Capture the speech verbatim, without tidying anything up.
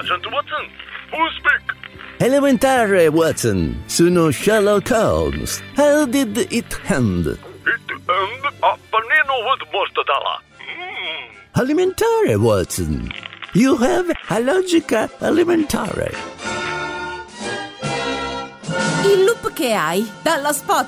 Agent Watson, who speak? Elementare, Watson. Sono Sherlock Holmes. How did it end? It end a panino with mortadella. Mm. Alimentare, Watson. You have a logica elementare. Il loop che hai, dalla Spot